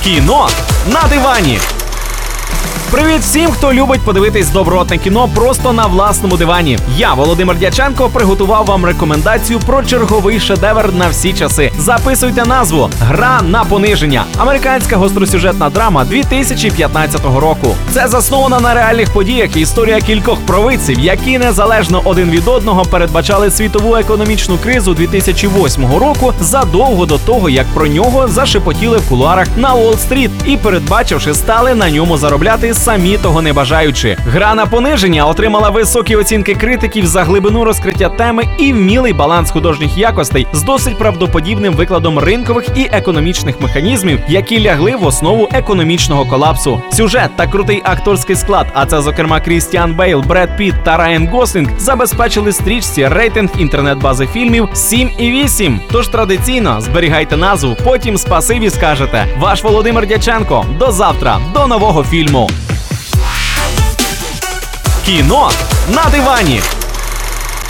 Кіно на дивані. Привіт всім, хто любить подивитись добротне кіно просто на власному дивані. Я, Володимир Дяченко, приготував вам рекомендацію про черговий шедевр на всі часи. Записуйте назву «Гра на пониження». Американська гостросюжетна драма 2015 року. Це заснована на реальних подіях історія кількох провидців, які незалежно один від одного передбачали світову економічну кризу 2008 року задовго до того, як про нього зашепотіли в кулуарах на Уолл-стріт і, передбачивши, стали на ньому заробляти самі того не бажаючи. «Гра на пониження» отримала високі оцінки критиків за глибину розкриття теми і вмілий баланс художніх якостей з досить правдоподібним викладом ринкових і економічних механізмів, які лягли в основу економічного колапсу. Сюжет та крутий акторський склад, а це, зокрема, Крістіан Бейл, Бред Пітт та Райан Гослінг, забезпечили стрічці рейтинг інтернет-бази фільмів 7,8. Тож традиційно зберігайте назву, потім спасибі скажете. Ваш Володимир Дяченко. До завтра, до нового фільму. Кіно на дивані.